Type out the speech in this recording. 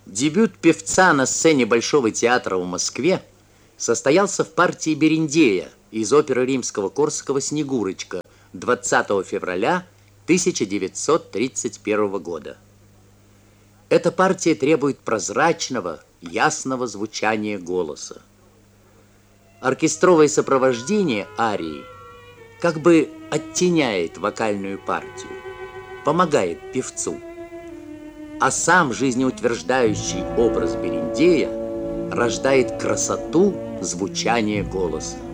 Дебют певца на сцене Большого театра в Москве состоялся в партии Берендея из оперы Римского-Корсакова «Снегурочка» 20 февраля 1931 года. Эта партия требует прозрачного, ясного звучания голоса. Оркестровое сопровождение арии как бы оттеняет вокальную партию, помогает певцу. А сам жизнеутверждающий образ Берендея рождает красоту звучания голоса.